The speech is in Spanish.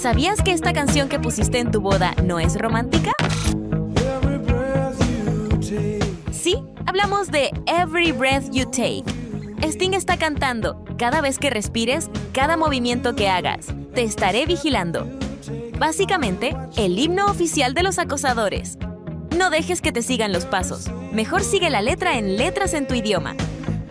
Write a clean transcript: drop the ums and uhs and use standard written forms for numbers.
¿Sabías que esta canción que pusiste en tu boda no es romántica? Sí, hablamos de Every Breath You Take. Sting está cantando: cada vez que respires, cada movimiento que hagas, te estaré vigilando. Básicamente, el himno oficial de los acosadores. No dejes que te sigan los pasos. Mejor sigue la letra en Letras en tu idioma.